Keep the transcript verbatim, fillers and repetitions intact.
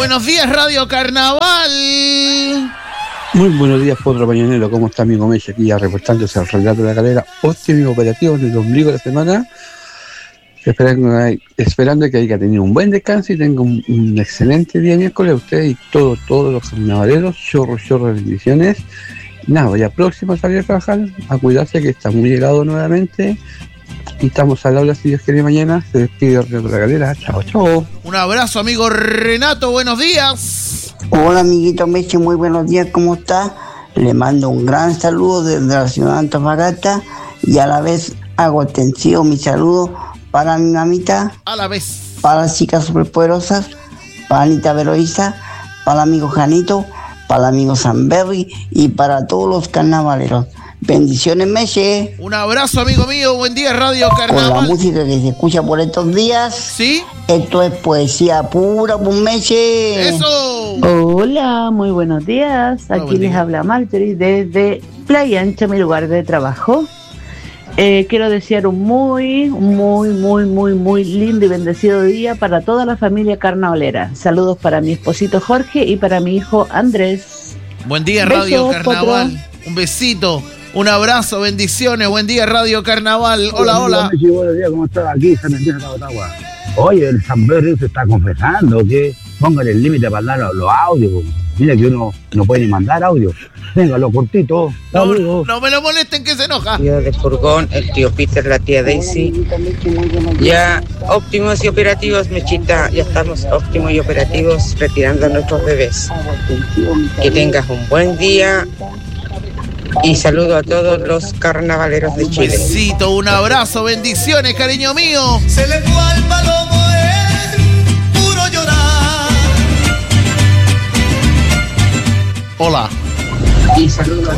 Buenos días, Radio Carnaval. Muy buenos días, Potro Pañonero. ¿Cómo está amigo Meche? Aquí ya reportándose al relato de la calera. Óptimo operativo en el ombligo de la semana. Esperando, esperando que haya tenido un buen descanso y tenga un, un excelente día miércoles a ustedes y todo, todos los carnavaleros. Chorro, chorro de bendiciones. Nada, ya próximo a salir a trabajar, a cuidarse que está muy llegado nuevamente. Y estamos al habla si Dios quiere mañana. Se despide de la galera. Chao, chao. Un abrazo, amigo Renato. Buenos días. Hola, amiguito Meche. Muy buenos días. ¿Cómo está? Le mando un gran saludo desde la ciudad de Antofagasta y a la vez hago extensivo mi saludo para mi mamita. A la vez. Para las chicas superpoderosas. Para Anita Veloiza. Para el amigo Janito. Para el amigo Sanberry. Y para todos los carnavaleros. Bendiciones, Meche. Un abrazo, amigo mío. Buen día, Radio Carnaval. Con la música que se escucha por estos días. ¿Sí? Esto es poesía pura, pues, Meche. ¡Eso! Hola, muy buenos días. Hola, Aquí buen les día. habla Marjorie desde Playa Ancha, mi lugar de trabajo. Eh, quiero desear un muy, muy, muy, muy, muy lindo y bendecido día para toda la familia carnavalera. Saludos para mi esposito Jorge y para mi hijo Andrés. Buen día, Besos, Radio Carnaval. Potro. Un besito. Un abrazo, bendiciones. Buen día, Radio Carnaval. Hola, hola. Sí, buenos días, ¿cómo estás? Aquí, San Antonio, Tabotagua. Oye, el Sanberry se está confesando que pongan el límite para dar los, los audios. Mira que uno no puede ni mandar audio. Venga, lo cortito. No, no me lo molesten que se enoja. Tío de furgón, el tío Peter, la tía Daisy. Ya óptimos y operativos, Mechita. Ya estamos óptimos y operativos retirando a nuestros bebés. Que tengas un buen día. Y saludo a todos los carnavaleros de Un Chile. besito, un abrazo, bendiciones, cariño mío. Se le fue al palomo el puro llorar. Hola. Y saludo a